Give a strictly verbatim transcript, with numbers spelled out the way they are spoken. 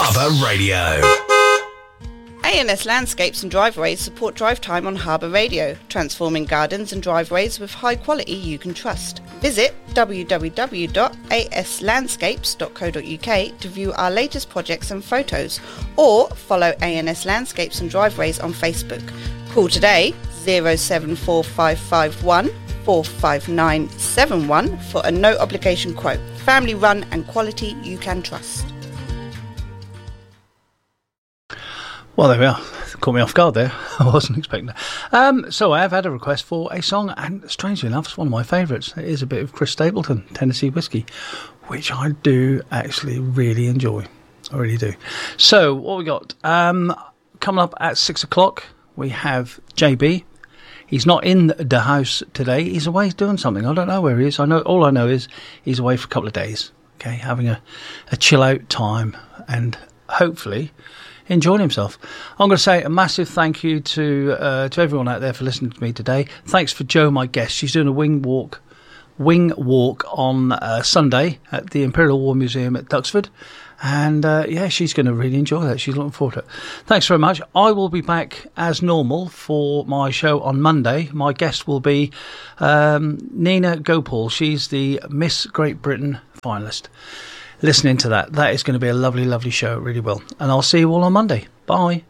Harbour Radio. A N S Landscapes and Driveways support drive time on Harbour Radio, transforming gardens and driveways with high quality you can trust. Visit w w w dot a s landscapes dot co dot u k to view our latest projects and photos, or follow A N S Landscapes and Driveways on Facebook. Call today zero seven four five five one four five nine seven one for a no obligation quote. Family run and quality you can trust. Well, there we are. Caught me off guard there. I wasn't expecting that. Um, so I have had a request for a song, and strangely enough, it's one of my favourites. It is a bit of Chris Stapleton, Tennessee Whiskey, which I do actually really enjoy. I really do. So what we got? Um, coming up at six o'clock, we have J B. He's not in the house today. He's away doing something. I don't know where he is. I know all I know is he's away for a couple of days. Okay, having a, a chill out time and hopefully enjoying himself. I'm going to say a massive thank you to uh, to everyone out there for listening to me today. Thanks for Jo, my guest. She's doing a wing walk, wing walk on uh, Sunday at the Imperial War Museum at Duxford. And uh, yeah, she's going to really enjoy that. She's looking forward to it. Thanks very much. I will be back as normal for my show on Monday. My guest will be um, Nina Gopal. She's the Miss Great Britain finalist. Listening to that, that is going to be a lovely, lovely show. It really will. And I'll see you all on Monday. Bye.